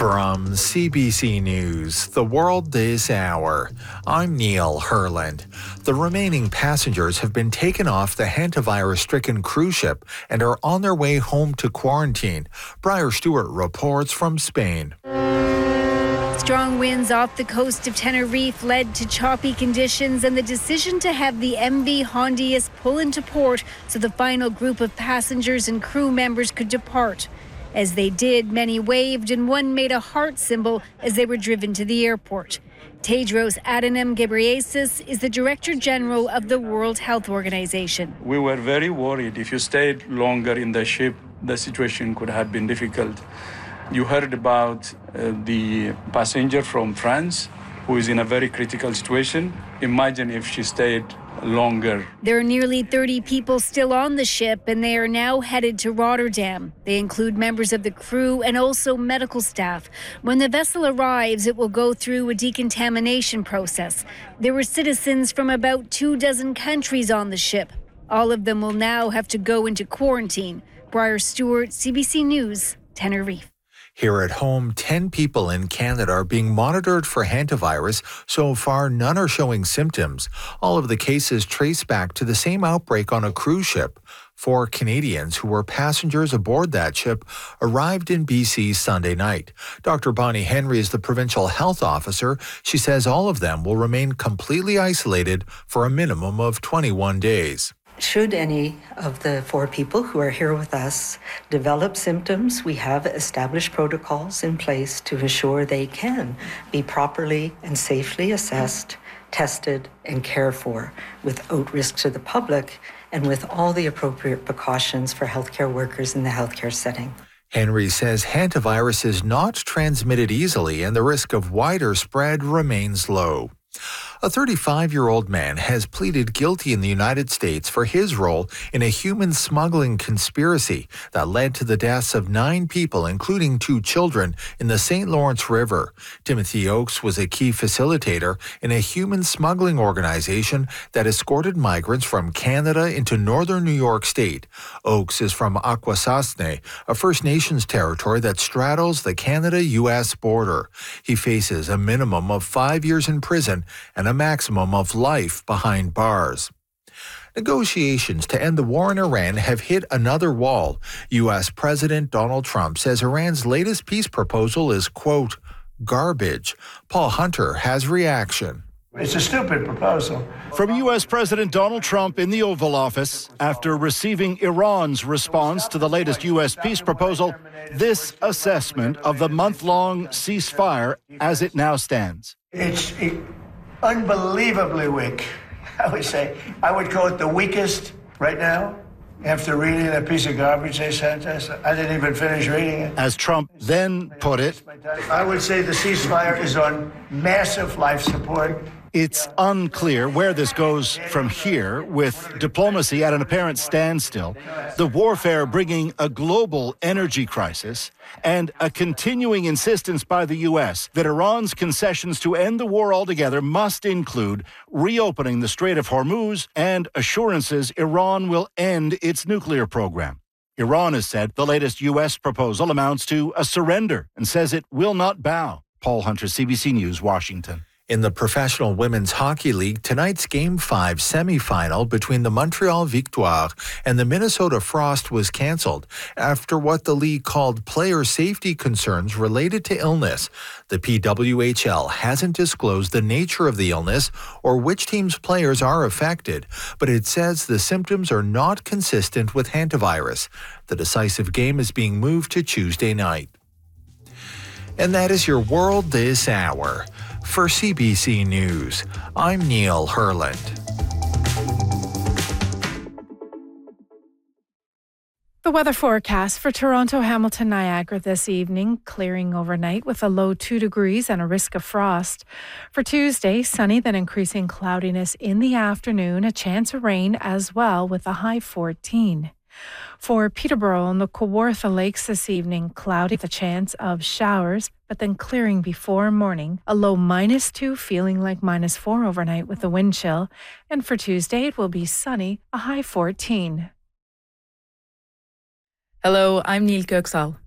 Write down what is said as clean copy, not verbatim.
From CBC News, The World This Hour, I'm Neil Herland. The remaining passengers have been taken off the hantavirus-stricken cruise ship and are on their way home to quarantine. Briar Stewart reports from Spain. Strong winds off the coast of Tenerife led to choppy conditions and the decision to have the MV Hondius pull into port so the final group of passengers and crew members could depart. As they did, many waved and one made a heart symbol as they were driven to the airport. Tedros Adhanom Ghebreyesus is the Director General of the World Health Organization. We were very worried. If you stayed longer in the ship, the situation could have been difficult. You heard about the passenger from France who is in a very critical situation. Imagine if she stayed longer. There are nearly 30 people still on the ship, and they are now headed to Rotterdam. They include members of the crew and also medical staff. When the vessel arrives, it will go through a decontamination process. There were citizens from about 24 countries on the ship. All of them will now have to go into quarantine. Briar Stewart, CBC News, Tenerife. Here at home, 10 people in Canada are being monitored for hantavirus. So far, none are showing symptoms. All of the cases trace back to the same outbreak on a cruise ship. 4 Canadians who were passengers aboard that ship arrived in BC Sunday night. Dr. Bonnie Henry is the provincial health officer. She says all of them will remain completely isolated for a minimum of 21 days. Should any of the 4 people who are here with us develop symptoms, we have established protocols in place to ensure they can be properly and safely assessed, tested, and cared for without risk to the public and with all the appropriate precautions for healthcare workers in the healthcare setting. Henry says hantavirus is not transmitted easily and the risk of wider spread remains low. A 35-year-old man has pleaded guilty in the United States for his role in a human smuggling conspiracy that led to the deaths of 9 people, including 2 children, in the St. Lawrence River. Timothy Oakes was a key facilitator in a human smuggling organization that escorted migrants from Canada into northern New York State. Oakes is from Akwesasne, a First Nations territory that straddles the Canada-U.S. border. He faces a minimum of 5 years in prison and a maximum of life behind bars. Negotiations to end the war in Iran have hit another wall. U.S. President Donald Trump says Iran's latest peace proposal is, quote, garbage. Paul Hunter has reaction. It's a stupid proposal. From U.S. President Donald Trump in the Oval Office, after receiving Iran's response to the latest U.S. peace proposal, this assessment of the month-long ceasefire as it now stands. It's unbelievably weak, I would say. I would call it the weakest right now. After reading that piece of garbage they sent us, I didn't even finish reading it. As Trump then put it, I would say the ceasefire is on massive life support. It's unclear where this goes from here, with diplomacy at an apparent standstill, the warfare bringing a global energy crisis, and a continuing insistence by the U.S. that Iran's concessions to end the war altogether must include reopening the Strait of Hormuz and assurances Iran will end its nuclear program. Iran has said the latest U.S. proposal amounts to a surrender and says it will not bow. Paul Hunter, CBC News, Washington. In the Professional Women's Hockey League, tonight's Game 5 semifinal between the Montreal Victoire and the Minnesota Frost was canceled after what the league called player safety concerns related to illness. The PWHL hasn't disclosed the nature of the illness or which team's players are affected, but it says the symptoms are not consistent with hantavirus. The decisive game is being moved to Tuesday night. And that is your World This Hour. For CBC News, I'm Neil Herland. The weather forecast for Toronto, Hamilton, Niagara this evening, clearing overnight with a low 2 degrees and a risk of frost. For Tuesday, sunny, then increasing cloudiness in the afternoon, a chance of rain as well with a high 14. For Peterborough and the Kawartha Lakes this evening, cloudy with a chance of showers, but then clearing before morning. A low -2, feeling like -4 overnight with the wind chill. And for Tuesday, it will be sunny, a high 14. Hello, I'm Neil Köksal.